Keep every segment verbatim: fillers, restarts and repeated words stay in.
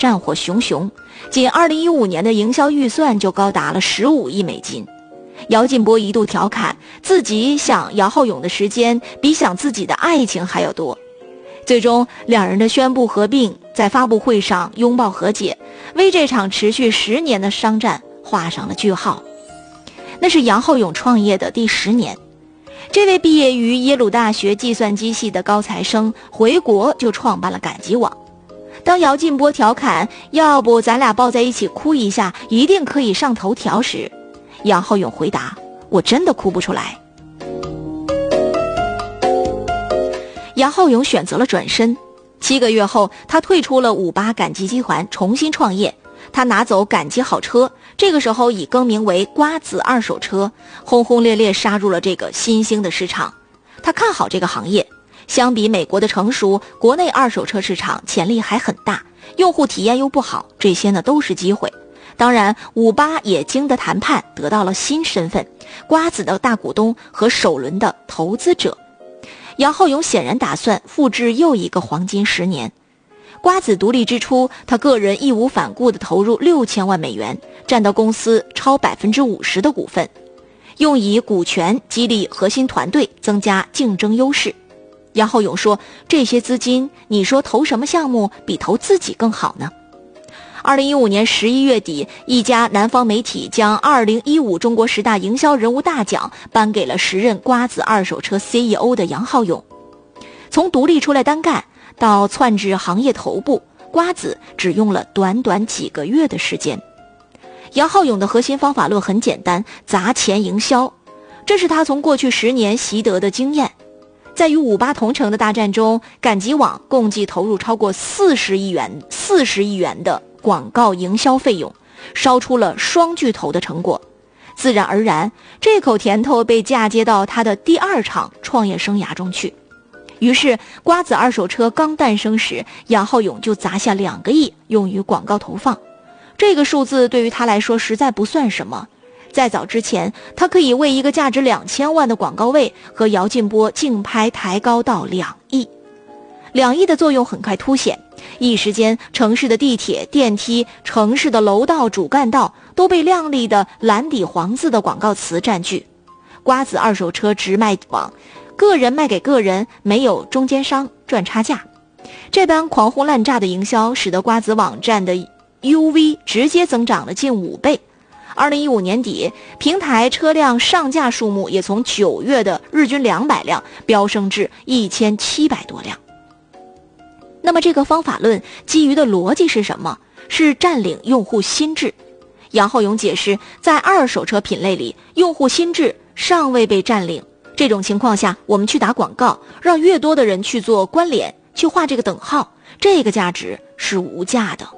战火熊熊，仅二零一五年的营销预算就高达了十五亿美金。姚劲波一度调侃自己想姚浩勇的时间比想自己的爱情还要多。最终两人的宣布合并，在发布会上拥抱和解，为这场持续十年的商战画上了句号。那是姚浩勇创业的第十年。这位毕业于耶鲁大学计算机系的高材生回国就创办了赶集网。当姚劲波调侃要不咱俩抱在一起哭一下一定可以上头条时，姚浩勇回答，我真的哭不出来。姚浩勇选择了转身，七个月后他退出了五八赶集集团，重新创业。他拿走赶集好车，这个时候已更名为瓜子二手车，轰轰烈烈杀入了这个新兴的市场。他看好这个行业，相比美国的成熟，国内二手车市场潜力还很大，用户体验又不好，这些呢都是机会。当然五八也经得谈判得到了新身份，瓜子的大股东和首轮的投资者。姚浩勇显然打算复制又一个黄金十年。瓜子独立之初，他个人义无反顾地投入六千万美元，占到公司超百分之五十的股份，用以股权激励核心团队，增加竞争优势。姚浩勇说，这些资金你说投什么项目比投自己更好呢？二零一五年十一月底，一家南方媒体将二零一五中国十大营销人物大奖颁给了时任瓜子二手车 C E O 的杨浩勇。从独立出来单干到窜至行业头部，瓜子只用了短短几个月的时间。杨浩勇的核心方法论很简单，砸钱营销，这是他从过去十年习得的经验。在与五八同城的大战中，赶集网共计投入超过四十亿元四十亿元的广告营销费用，烧出了双巨头的成果。自然而然，这口甜头被嫁接到他的第二场创业生涯中去。于是瓜子二手车刚诞生时，杨浩勇就砸下两个亿用于广告投放。这个数字对于他来说实在不算什么，在早之前他可以为一个价值两千万的广告位和姚劲波竞拍抬高到两亿。两亿的作用很快凸显，一时间城市的地铁、电梯、城市的楼道、主干道都被亮丽的蓝底黄字的广告词占据。瓜子二手车直卖网，个人卖给个人，没有中间商赚差价。这般狂轰滥炸的营销使得瓜子网站的 U V 直接增长了近五倍。二零一五年底，平台车辆上架数目也从九月的日均两百辆飙升至一千七百多辆。那么这个方法论基于的逻辑是什么？是占领用户心智。杨浩勇解释，在二手车品类里，用户心智尚未被占领，这种情况下，我们去打广告，让越多的人去做关联，去画这个等号，这个价值是无价的。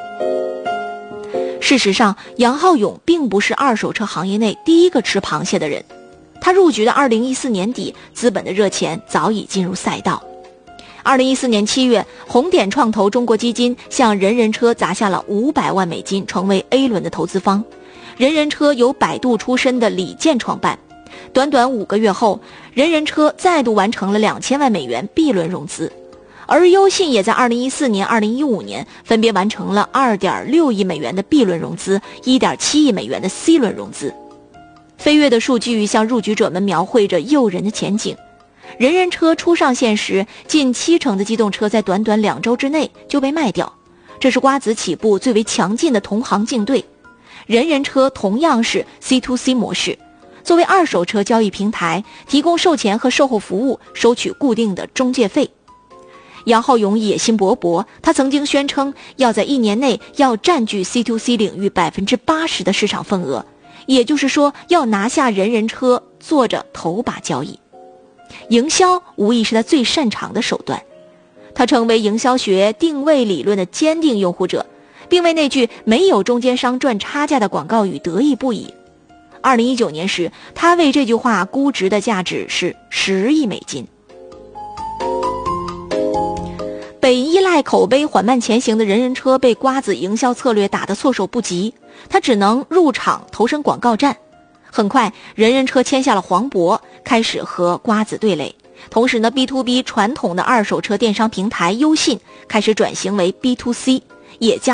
事实上，杨浩勇并不是二手车行业内第一个吃螃蟹的人。他入局的二零一四年底，资本的热钱早已进入赛道。二零一四年七月，红点创投中国基金向人人车砸下了五百万美金，成为 A 轮的投资方。人人车由百度出身的李健创办。短短五个月后，人人车再度完成了两千万美元 B 轮融资，而优信也在二零一四年、二零一五年分别完成了二点六亿美元的 B 轮融资、一点七亿美元的 C 轮融资。飞跃的数据向入局者们描绘着诱人的前景。人人车初上线时，近七成的机动车在短短两周之内就被卖掉，这是瓜子起步最为强劲的同行竞对。人人车同样是 C to C 模式，作为二手车交易平台，提供售前和售后服务，收取固定的中介费。杨浩勇野心勃勃，他曾经宣称要在一年内要占据 C to C 领域 百分之八十 的市场份额，也就是说要拿下人人车，做着头把交易。营销无疑是他最擅长的手段，他成为营销学定位理论的坚定拥护者，并为那句没有中间商赚差价的广告语得意不已。二零一九年时，他为这句话估值的价值是十亿美金。本依赖口碑缓慢前行的人人车被瓜子营销策略打得措手不及，他只能入场投身广告战。很快，人人车签下了黄渤，开始和瓜子对垒。同时呢 B to B 传统的二手车电商平台优信开始转型为 B to C， 也将